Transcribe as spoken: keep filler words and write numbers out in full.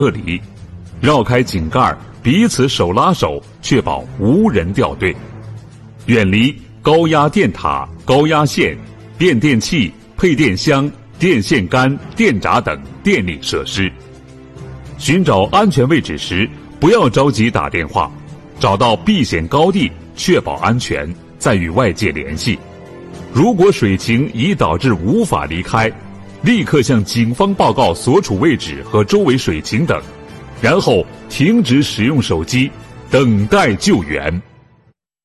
撤离，绕开井盖，彼此手拉手，确保无人掉队。远离高压电塔、高压线、变电器、配电箱、电线杆、电闸等电力设施。寻找安全位置时，不要着急打电话，找到避险高地，确保安全，再与外界联系。如果水情已导致无法离开，立刻向警方报告所处位置和周围水情等，然后停止使用手机，等待救援。